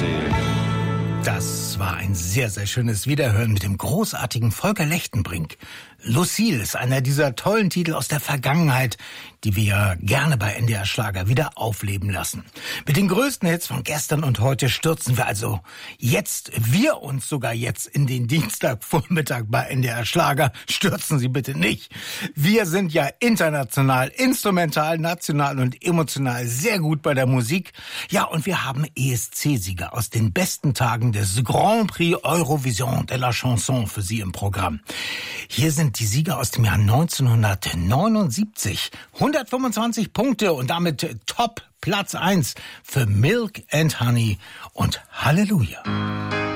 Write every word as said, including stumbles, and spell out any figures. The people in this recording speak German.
See. Das war ein sehr, sehr schönes Wiederhören mit dem großartigen Volker Lechtenbrink. Lucille ist einer dieser tollen Titel aus der Vergangenheit, die wir ja gerne bei N D R Schlager wieder aufleben lassen. Mit den größten Hits von gestern und heute stürzen wir also jetzt, wir uns sogar jetzt in den Dienstagvormittag bei N D R Schlager. Stürzen Sie bitte nicht. Wir sind ja international, instrumental, national und emotional sehr gut bei der Musik. Ja, und wir haben E S C-Sieger aus den besten Tagen des Grand Prix Eurovision de la Chanson für Sie im Programm. Hier sind die Sieger aus dem Jahr neunzehnhundertneunundsiebzig. hundertfünfundzwanzig Punkte und damit Top Platz eins für Milk and Honey und Halleluja.